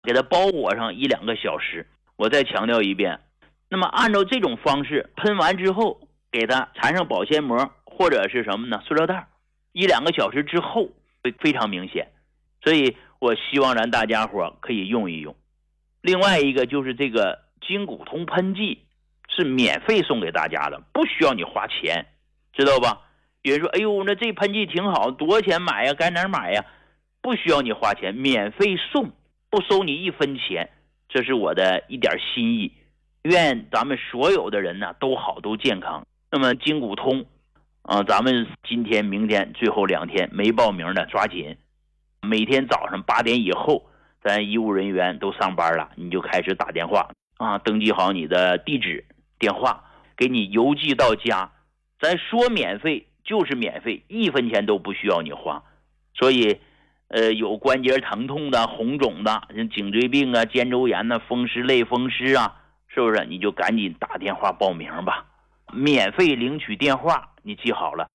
给它包裹上1-2个小时。我再强调一遍，那么按照这种方式喷完之后，给它缠上保鲜膜或者是什么呢，塑料袋，1-2个小时之后会非常明显。所以我希望咱大家伙可以用一用。另外一个就是这个筋骨通喷剂是免费送给大家的，不需要你花钱，知道吧？有人说，哎呦，那这喷剂挺好，多少钱买呀？该哪儿买呀？不需要你花钱，免费送，不收你1分钱，这是我的一点心意。愿咱们所有的人呢都好，都健康。那么筋骨通咱们今天明天最后2天没报名的抓紧，每天早上8点以后，咱医务人员都上班了，你就开始打电话登记好你的地址电话，给你邮寄到家。咱说免费就是免费，1分钱都不需要你花。所以有关节疼痛的、红肿的，颈椎病啊、肩周炎啊、风湿类风湿啊，是不是你就赶紧打电话报名吧。免费领取电话你记好了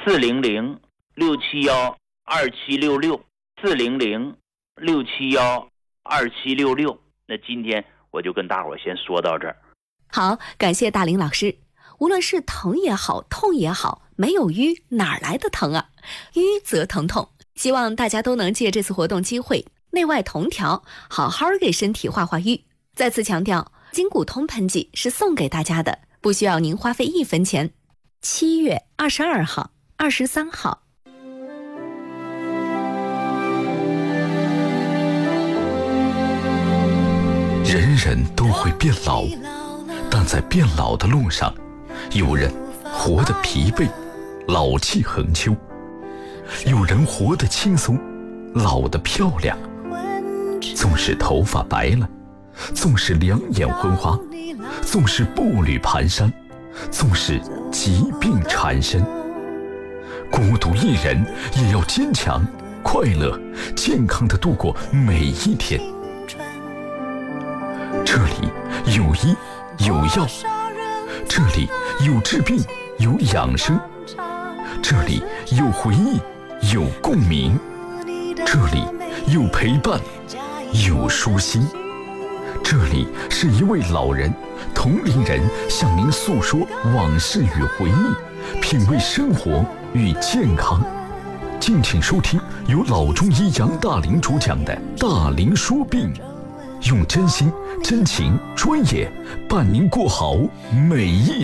，400-671-2766 400-671-2766。那今天我就跟大伙先说到这儿。 好，感谢大林老师。无论是疼也好，痛也好，没有瘀哪来的疼啊？瘀则疼痛。希望大家都能借这次活动机会，内外同调，好好给身体化化瘀。再次强调，筋骨通喷剂是送给大家的，不需要您花费1分钱。7月22号、23号。 人人都会变老，但在变老的路上，有人活得疲惫，老气横秋；有人活得轻松，老得漂亮。纵使头发白了，纵使两眼昏花，纵使步履蹒跚，纵使疾病缠身，孤独一人也要坚强、快乐、健康地度过每一天。这里有医有药，这里有治病有养生，这里有回忆有共鸣，这里有陪伴有舒心。这里是一位老人同龄人向您诉说往事与回忆，品味生活与健康。敬请收听由老中医杨大林主讲的大林说病，用真心、真情、专业伴您过好每一